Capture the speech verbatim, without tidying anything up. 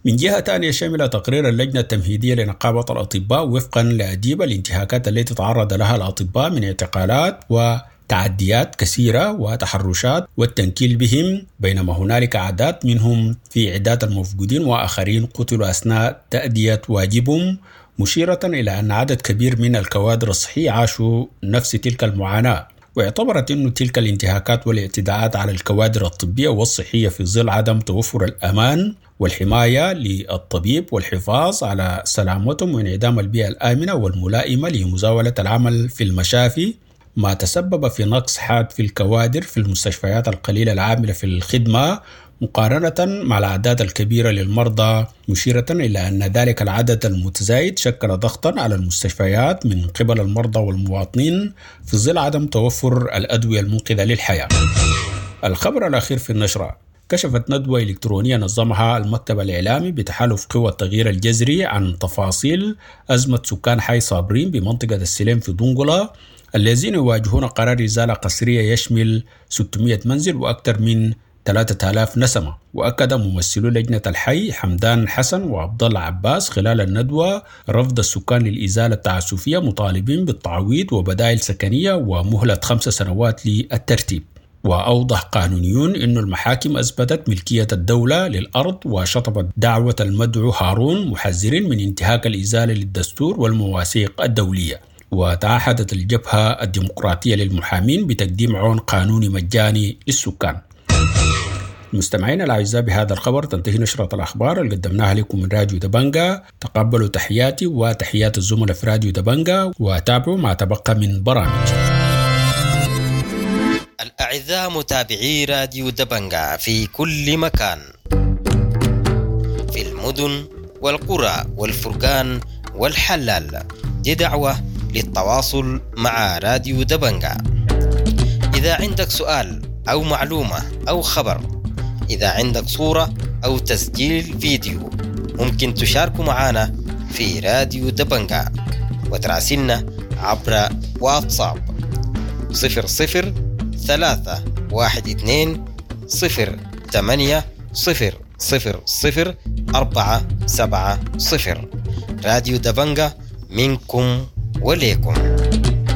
من جهة تانية، شمل تقرير اللجنة التمهيدية لنقابة الأطباء وفقا لأديب الانتهاكات التي تعرض لها الأطباء من اعتقالات وتعديات كثيرة وتحرشات والتنكيل بهم، بينما هنالك أعداد منهم في عداد المفقودين وآخرين قتلوا أثناء تأدية واجبهم، مشيرة إلى أن عدد كبير من الكوادر الصحية عاشوا نفس تلك المعاناة. واعتبرت أن تلك الانتهاكات والاعتداءات على الكوادر الطبية والصحية في ظل عدم توفر الأمان والحماية للطبيب والحفاظ على سلامتهم وانعدام البيئة الآمنة والملائمة لمزاولة العمل في المشافي، ما تسبب في نقص حاد في الكوادر في المستشفيات القليلة العاملة في الخدمة مقارنة مع الأعداد الكبيرة للمرضى، مشيرة إلى أن ذلك العدد المتزايد شكل ضغطا على المستشفيات من قبل المرضى والمواطنين في ظل عدم توفر الأدوية المنقذة للحياة. الخبر الأخير في النشرة: كشفت ندوة إلكترونية نظمها المكتب الإعلامي بتحالف قوى التغيير الجذري عن تفاصيل أزمة سكان حي صابرين بمنطقة السليم في دنقلة، الذين يواجهون قرار إزالة قسرية يشمل ستمائة منزل وأكثر من ثلاثة آلاف نسمة. وأكد ممثلو لجنة الحي حمدان حسن وعبد الله عباس خلال الندوة رفض السكان للإزالة التعسفية، مطالبين بالتعويض وبدائل سكنية ومهلة خمس سنوات للترتيب. وأوضح قانونيون أن المحاكم أثبتت ملكية الدولة للأرض وشطبت دعوة المدعو هارون، محذرين من انتهاك الإزالة للدستور والمواثيق الدولية. وتعهدت الجبهة الديمقراطية للمحامين بتقديم عون قانوني مجاني للسكان. المستمعين الأعزاء، بهذا الخبر تنتهي نشرة الأخبار اللي قدمناها لكم من راديو دبنجة. تقبلوا تحياتي وتحيات الزملاء في راديو دبنجة وتابعوا ما تبقى من برامج. الأعزاء متابعي راديو دبنجة في كل مكان، في المدن والقرى والفرقان والحلال، دي دعوة للتواصل مع راديو دبنجة. إذا عندك سؤال أو معلومة أو خبر، إذا عندك صورة أو تسجيل فيديو، ممكن تشاركوا معنا في راديو دبنجة وتراسلنا عبر واتساب صفر صفر ثلاثة واحد اثنين صفر ثمانية صفر صفر صفر أربعة سبعة صفر. راديو دبنجة منكم وليكم.